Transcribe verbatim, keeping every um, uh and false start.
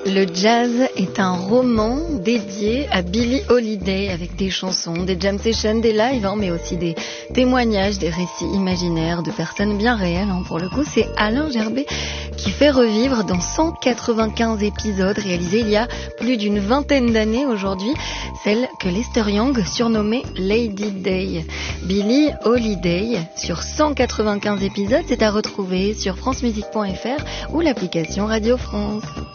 Le jazz est un roman dédié à Billie Holiday avec des chansons, des jam sessions, des lives, hein, mais aussi des témoignages, des récits imaginaires de personnes bien réelles. Hein. Pour le coup, c'est Alain Gerbet qui fait revivre dans cent quatre-vingt-quinze épisodes réalisés il y a plus d'une vingtaine d'années aujourd'hui, celle que Lester Young surnommait Lady Day. Billie Holiday, sur cent quatre-vingt-quinze épisodes, c'est à retrouver sur francemusique point f r ou l'application Radio France.